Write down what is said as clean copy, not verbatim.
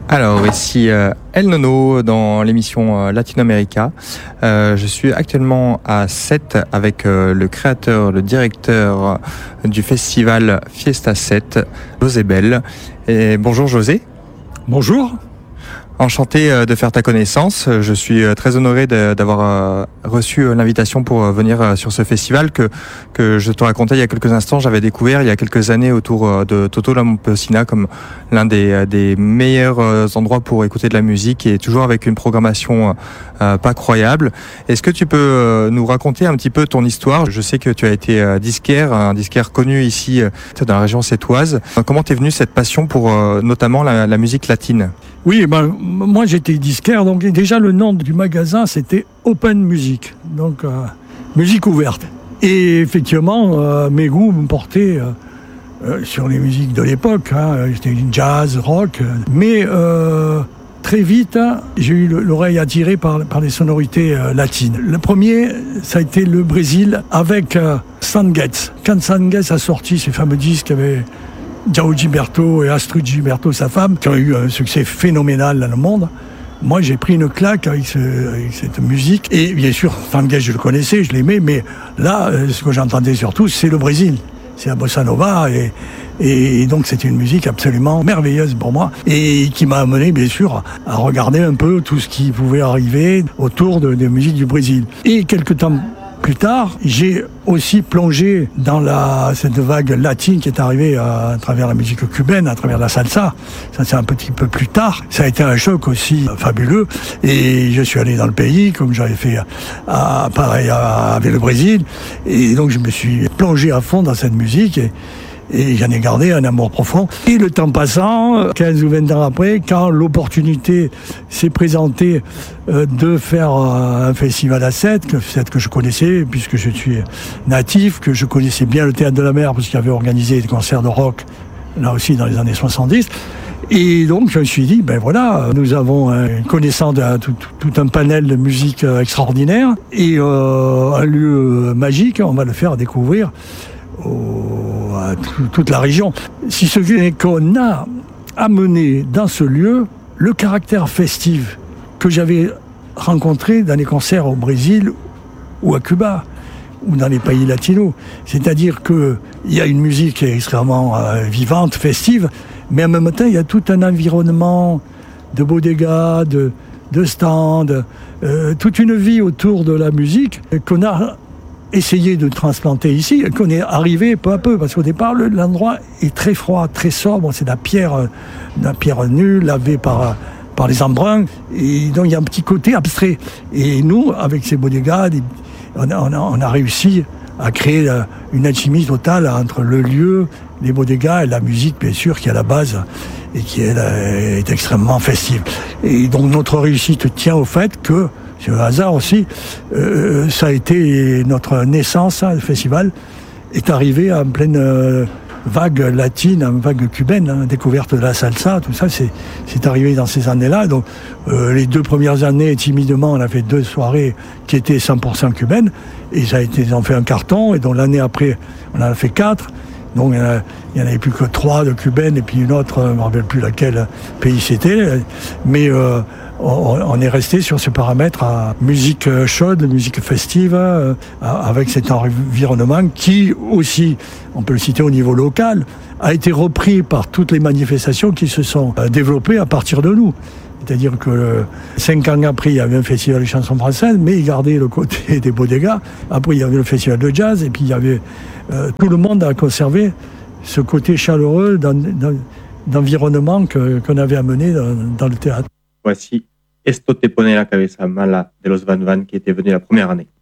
Alors, ici El Nono dans l'émission Latino-América. Je suis actuellement à Sète avec le créateur, le directeur du festival Fiesta 7, José Bell. Et bonjour José. Bonjour. Enchanté de faire ta connaissance. Je suis très honoré d'avoir reçu l'invitation pour venir sur ce festival que je te racontais il y a quelques instants. J'avais découvert il y a quelques années autour de Toto La Momposina comme l'un des meilleurs endroits pour écouter de la musique et toujours avec une programmation pas croyable. Est-ce que tu peux nous raconter un petit peu ton histoire? Je sais que tu as été un disquaire connu ici dans la région sétoise. Comment t'es venue cette passion pour notamment la musique latine? Oui, moi j'étais disquaire, donc déjà le nom du magasin c'était Open Music, donc musique ouverte. Et effectivement, mes goûts me portaient sur les musiques de l'époque, j'étais jazz, rock, mais très vite j'ai eu l'oreille attirée par les sonorités latines. Le premier, ça a été le Brésil avec Stan Getz. Quand Stan Getz a sorti ses fameux disques avec João Gilberto et Astrid Gilberto, sa femme, qui ont eu un succès phénoménal dans le monde. Moi, j'ai pris une claque avec cette musique. Et bien sûr, Stan Getz, je le connaissais, je l'aimais, mais là, ce que j'entendais surtout, c'est le Brésil. C'est la bossa nova. Et donc, c'était une musique absolument merveilleuse pour moi. Et qui m'a amené, bien sûr, à regarder un peu tout ce qui pouvait arriver autour des musiques du Brésil. Et quelques temps plus tard, j'ai aussi plongé dans cette vague latine qui est arrivée à travers la musique cubaine, à travers la salsa. Ça, c'est un petit peu plus tard. Ça a été un choc aussi fabuleux. Et je suis allé dans le pays, comme j'avais fait pareil avec le Brésil. Et donc, je me suis plongé à fond dans cette musique. Et j'en ai gardé un amour profond. Et le temps passant, 15 ou 20 ans après, quand l'opportunité s'est présentée de faire un festival à Sète que je connaissais, puisque je suis natif, que je connaissais bien le Théâtre de la Mer, parce qu'il avait organisé des concerts de rock, là aussi dans les années 70. Et donc, je me suis dit, ben voilà, nous avons une connaissance de tout un panel de musique extraordinaire et un lieu magique, on va le faire découvrir à toute la région. Si ce n'est qu'on a amené dans ce lieu le caractère festif que j'avais rencontré dans les concerts au Brésil ou à Cuba ou dans les pays latinos. C'est-à-dire qu'il y a une musique qui est extrêmement vivante, festive, mais en même temps, il y a tout un environnement de bodegas, de stands, toute une vie autour de la musique qu'on a essayer de transplanter ici, qu'on est arrivé peu à peu, parce qu'au départ, l'endroit est très froid, très sobre, c'est de la pierre nue, lavée par les embruns, et donc il y a un petit côté abstrait. Et nous, avec ces bodegas, on a réussi à créer une alchimie totale entre le lieu, les bodegas et la musique, bien sûr, qui est à la base et qui est extrêmement festive. Et donc notre réussite tient au fait que, c'est un hasard aussi, ça a été notre naissance, le festival est arrivé en pleine vague latine, en vague cubaine, découverte de la salsa, tout ça, c'est arrivé dans ces années-là. Donc les 2 premières années, timidement, on a fait 2 soirées qui étaient 100% cubaines, et ils ont fait un carton, et donc l'année après, on en a fait 4. Donc il n'y en avait plus que 3 de cubaines, et puis une autre, je ne me rappelle plus laquelle pays c'était, mais on est resté sur ce paramètre à musique chaude, musique festive, avec cet environnement qui aussi, on peut le citer au niveau local, a été repris par toutes les manifestations qui se sont développées à partir de nous. C'est-à-dire que 5 ans après, il y avait un festival de chansons françaises, mais il gardait le côté des bodegas. Après, il y avait le festival de jazz, et puis il y avait tout le monde a conservé ce côté chaleureux d'environnement qu'on avait amené dans le théâtre. Voici Esto te pone la cabeza mala de los Van Van qui était venu la première année.